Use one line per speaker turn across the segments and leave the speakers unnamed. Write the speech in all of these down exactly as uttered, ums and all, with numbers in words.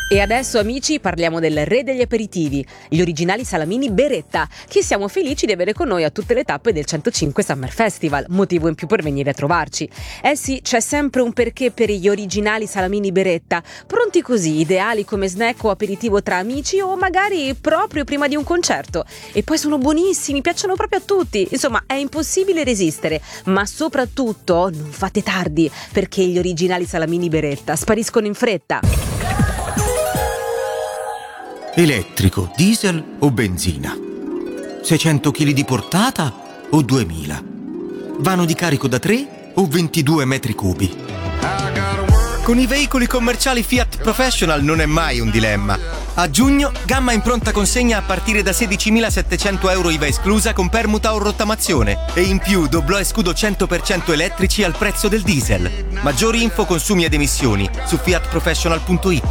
E adesso, amici, parliamo del re degli aperitivi, gli originali salamini Beretta, che siamo felici di avere con noi a tutte le tappe del centocinque Summer Festival, motivo in più per venire a trovarci. Eh sì, c'è sempre un perché per gli originali salamini Beretta, pronti così, ideali come snack o aperitivo tra amici o magari proprio prima di un concerto. E poi sono buonissimi, piacciono proprio a tutti, insomma è impossibile resistere, ma soprattutto non fate tardi, perché gli originali salamini Beretta spariscono in fretta.
Elettrico, diesel o benzina? seicento chili di portata o duemila? Vano di carico da tre o ventidue metri cubi? Con i veicoli commerciali Fiat Professional non è mai un dilemma. A giugno, gamma in pronta consegna a partire da sedicimilasettecento euro I V A esclusa con permuta o rottamazione. E in più doblò e scudo cento per cento elettrici al prezzo del diesel. Maggiori info, consumi ed emissioni su fiat professional punto it.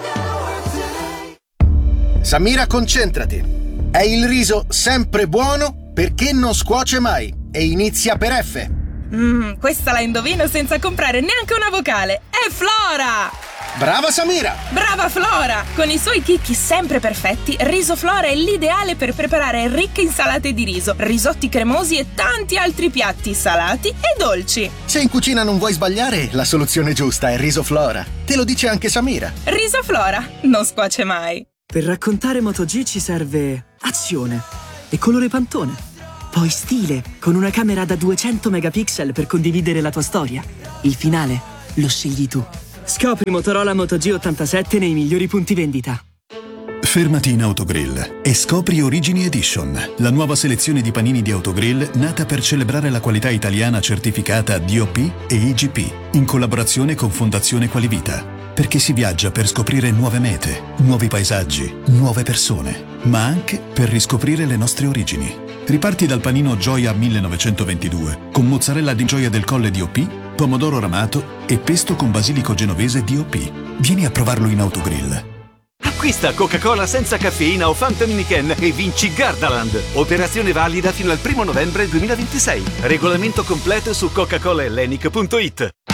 Samira, concentrati. È il riso sempre buono perché non scuoce mai e inizia per F.
Mmm, questa la indovino senza comprare neanche una vocale. È Flora!
Brava Samira!
Brava Flora! Con i suoi chicchi sempre perfetti, Riso Flora è l'ideale per preparare ricche insalate di riso, risotti cremosi e tanti altri piatti salati e dolci.
Se in cucina non vuoi sbagliare, la soluzione giusta è Riso Flora. Te lo dice anche Samira.
Riso Flora non scuoce mai.
Per raccontare MotoG ci serve azione e colore pantone. Poi stile, con una camera da duecento megapixel per condividere la tua storia. Il finale lo scegli tu. Scopri Motorola Moto G ottantasette nei migliori punti vendita.
Fermati in Autogrill e scopri Origini Edition, la nuova selezione di panini di Autogrill nata per celebrare la qualità italiana certificata D O P e I G P, in collaborazione con Fondazione Qualivita. Perché si viaggia per scoprire nuove mete, nuovi paesaggi, nuove persone, ma anche per riscoprire le nostre origini. Riparti dal panino Gioia millenovecentoventidue, con mozzarella di Gioia del Colle D O P, pomodoro ramato e pesto con basilico genovese D O P. Vieni a provarlo in Autogrill.
Acquista Coca-Cola senza caffeina o Fanta Miniken e vinci Gardaland. Operazione valida fino al primo novembre duemilaventisei. Regolamento completo su coca cola hellenic punto it.